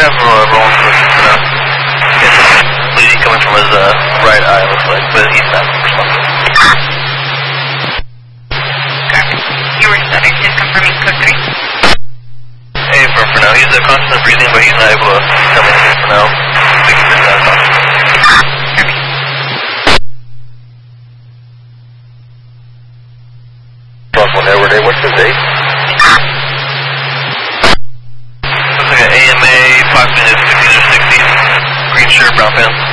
have rolling for now. Bleeding coming from his right eye, looks like, but he's not responsive. You were stuttering, just confirming code 3. Hey, for now, he's constantly breathing, but he's not able to tell me anything for now. We can finish that talk. One Edward Day, what's the date? Looks like an AMA, approximately 15 or 16. Green shirt, brown pants.